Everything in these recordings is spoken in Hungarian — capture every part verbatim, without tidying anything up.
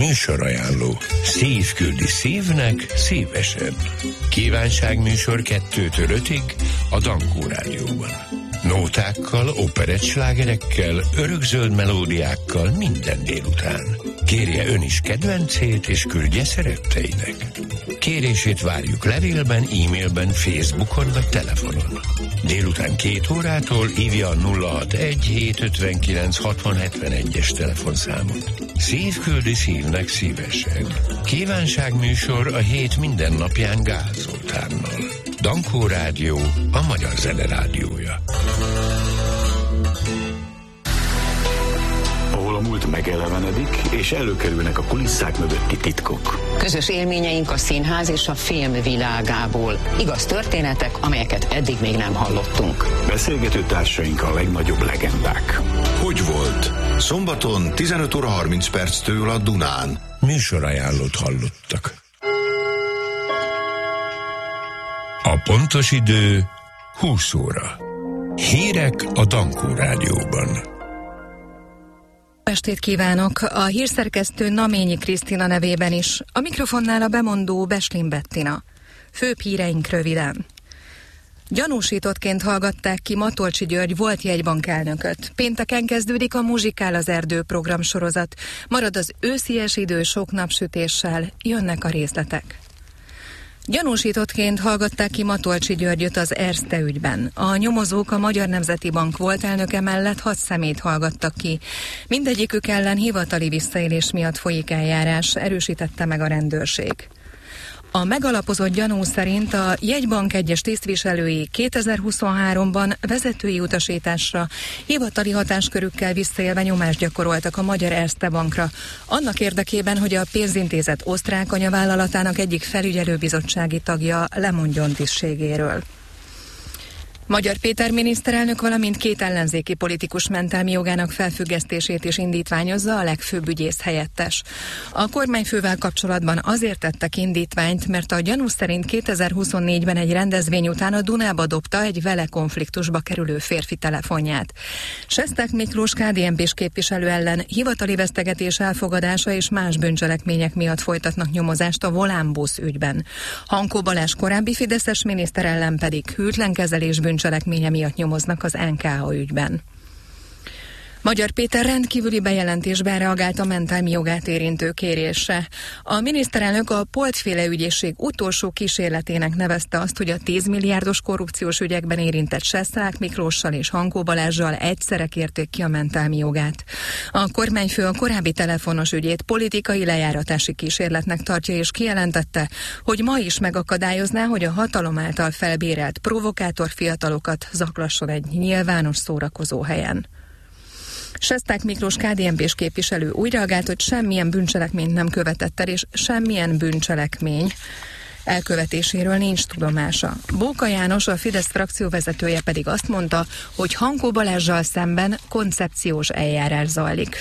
Műsorajánló. Szív küldi szívnek szívesen. Kívánságműsor kettőtől ötig a Dankó Rádióban. Nótákkal, operettslágerekkel, örökzöld melódiákkal minden délután. Kérje ön is kedvencét, és küldje szeretteinek. Kérését várjuk levélben, e-mailben, Facebookon vagy telefonon. Délután két órától hívja a nulla hatvanegy hétszázötvenkilenc hatvan hetvenegyes telefonszámot. Szív küldi szívnek szívesen. Kívánságműsor a hét minden napján Gál Zoltánnal. Dankó Rádió, a magyar zene rádiója. Ahol a múlt megelevenedik, és előkerülnek a kulisszák mögötti titkok. Közös élményeink a színház és a film világából. Igaz történetek, amelyeket eddig még nem hallottunk. Beszélgető társaink a legnagyobb legendák. Hogy volt? Szombaton tizenöt óra harminc perctől a Dunán. Műsorajánlót hallottak. A pontos idő húsz óra. Hírek a Dankó Rádióban. Estét kívánok! A hírszerkesztő Naményi Krisztina nevében is. A mikrofonnál a bemondó Beslin Bettina. Főbb híreink röviden. Gyanúsítottként hallgatták ki Matolcsy György volt jegybankelnököt. Pénteken kezdődik a Muzsikál az erdő programsorozat. Marad az őszies idő sok napsütéssel. Jönnek a részletek. Gyanúsítottként hallgatták ki Matolcsy Györgyöt az Erste ügyben. A nyomozók a Magyar Nemzeti Bank volt elnöke mellett hat személyt hallgattak ki. Mindegyikük ellen hivatali visszaélés miatt folyik eljárás, erősítette meg a rendőrség. A megalapozott gyanú szerint a jegybank egyes tisztviselői kétezer-huszonháromban vezetői utasításra hivatali hatáskörükkel visszaélve nyomást gyakoroltak a Magyar Erste Bankra, annak érdekében, hogy a pénzintézet osztrák anyavállalatának egyik felügyelőbizottsági tagja lemondjon tisztségéről. Magyar Péter miniszterelnök, valamint két ellenzéki politikus mentelmi jogának felfüggesztését is indítványozza a legfőbb ügyész helyettes. A kormányfővel kapcsolatban azért tettek indítványt, mert a gyanú szerint kétezer-huszonnégyben egy rendezvény után a Dunába dobta egy vele konfliktusba kerülő férfi telefonját. Sesták Miklós ká dé en pés képviselő ellen hivatali vesztegetés elfogadása és más bűncselekmények miatt folytatnak nyomozást a Volán busz ügyben. Hankó Balázs korábbi fideszes miniszter ellen pedig hűtlenkezelés bűncselekménye miatt nyomoznak az en ká á ügyben. Magyar Péter rendkívüli bejelentésben reagált a mentelmi jogát érintő kérésre. A miniszterelnök a Polt-féle ügyészség utolsó kísérletének nevezte azt, hogy a tíz milliárdos korrupciós ügyekben érintett Sesták Miklóssal és Hankó Balázssal egyszerre kérték ki a mentelmi jogát. A kormányfő a korábbi telefonos ügyét politikai lejáratási kísérletnek tartja, és kijelentette, hogy ma is megakadályozná, hogy a hatalom által felbérelt provokátor fiatalokat zaklasson egy nyilvános szórakozó helyen. Sesták Miklós ká dé en pés képviselő úgy reagált, hogy semmilyen bűncselekményt nem követett el, és semmilyen bűncselekmény elkövetéséről nincs tudomása. Bóka János, a Fidesz frakcióvezetője pedig azt mondta, hogy Hankó Balázssal szemben koncepciós eljárás zajlik.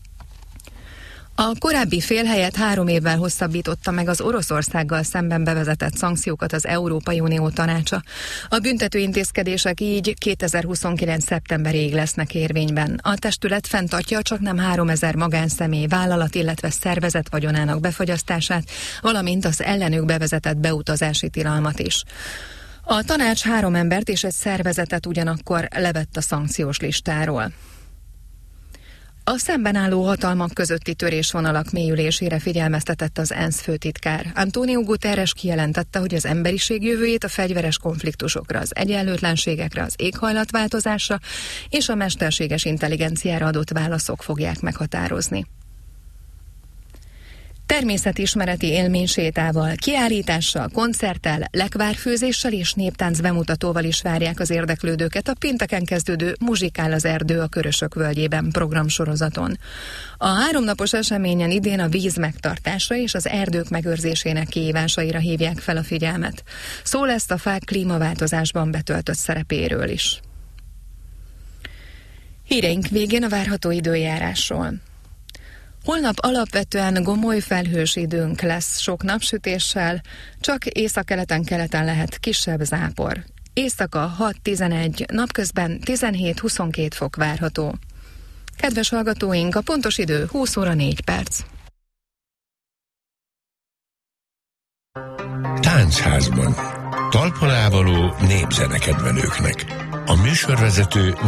A korábbi fél helyett három évvel hosszabbította meg az Oroszországgal szemben bevezetett szankciókat az Európai Unió tanácsa. A büntető intézkedések így kétezer-huszonkilenc szeptemberig lesznek érvényben. A testület fenntartja csak nem háromezer magánszemély, vállalat, illetve szervezet vagyonának befagyasztását, valamint az ellenük bevezetett beutazási tilalmat is. A tanács három embert és egy szervezetet ugyanakkor levett a szankciós listáról. A szemben álló hatalmak közötti törésvonalak mélyülésére figyelmeztetett az ENSZ főtitkár. António Guterres kijelentette, hogy az emberiség jövőjét a fegyveres konfliktusokra, az egyenlőtlenségekre, az éghajlatváltozásra és a mesterséges intelligenciára adott válaszok fogják meghatározni. Természetismereti élménysétával, kiállítással, koncerttel, lekvárfőzéssel és néptánc bemutatóval is várják az érdeklődőket a pénteken kezdődő Muzsikál az erdő a Körösök völgyében programsorozaton. A háromnapos eseményen idén a víz megtartása és az erdők megőrzésének kihívásaira hívják fel a figyelmet. Szó lesz a fák klímaváltozásban betöltött szerepéről is. Híreink végén a várható időjárásról. Holnap alapvetően gomoly felhős időnk lesz sok napsütéssel, csak északkeleten-keleten lehet kisebb zápor. Éjszaka hat-tizenegy, napközben tizenhét-huszonkettő fok várható. Kedves hallgatóink, a pontos idő húsz óra négy perc. Táncházban. Talpon ávaló népzenekedvelőknek. A műsorvezető